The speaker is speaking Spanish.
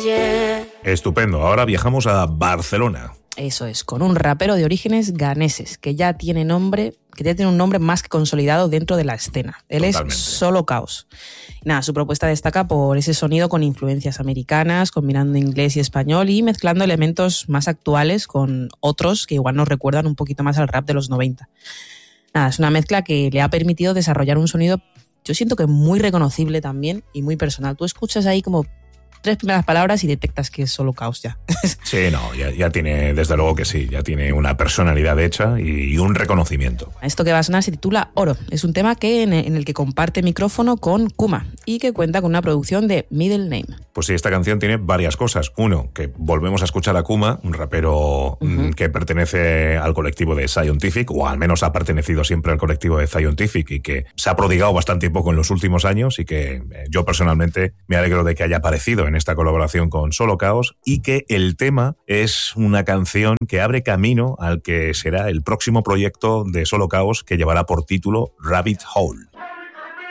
Estupendo, ahora viajamos a Barcelona. Eso es, con un rapero de orígenes ganeses que ya tiene un nombre más que consolidado dentro de la escena. Él Totalmente. es Solo Caos. Nada, su propuesta destaca por ese sonido con influencias americanas, combinando inglés y español y mezclando elementos más actuales con otros que igual nos recuerdan un poquito más al rap de los 90. Nada, es una mezcla que le ha permitido desarrollar un sonido, yo siento que muy reconocible también y muy personal. Tú escuchas ahí como 3 primeras palabras y detectas que es Solo Caos ya. Sí, no, ya tiene, desde luego que sí, ya tiene una personalidad hecha y un reconocimiento. Esto que va a sonar se titula Oro. Es un tema en el que comparte micrófono con Kuma y que cuenta con una producción de Middle Name. Pues sí, esta canción tiene varias cosas. Uno, que volvemos a escuchar a Kuma, un rapero que pertenece al colectivo de Scientific, o al menos ha pertenecido siempre al colectivo de Scientific y que se ha prodigado bastante poco en los últimos años y que yo personalmente me alegro de que haya aparecido en esta colaboración con Solo Caos y que el tema es una canción que abre camino al que será el próximo proyecto de Solo Caos que llevará por título Rabbit Hole.